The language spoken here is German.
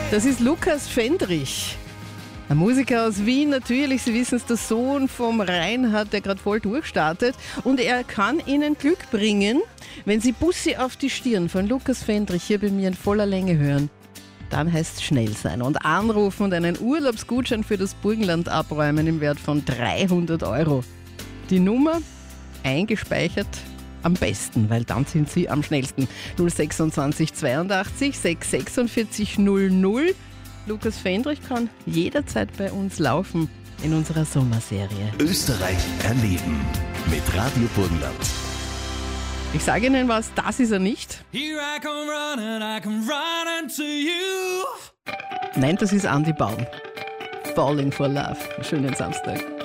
Das ist Lukas Fendrich, ein Musiker aus Wien natürlich. Sie wissen es, der Sohn vom Reinhard, der gerade voll durchstartet. Und er kann Ihnen Glück bringen, wenn Sie Bussi auf die Stirn von Lukas Fendrich hier bei mir in voller Länge hören. Dann heißt es schnell sein und anrufen und einen Urlaubsgutschein für das Burgenland abräumen im Wert von 300 €. Die Nummer eingespeichert am besten, weil dann sind Sie am schnellsten. 026 82 646 00. Lukas Fendrich kann jederzeit bei uns laufen in unserer Sommerserie. Österreich erleben mit Radio Burgenland. Ich sage Ihnen was, das ist er nicht. Here I come running, I come running to you. Nein, das ist Andi Baum. Falling for Love. Schönen Samstag.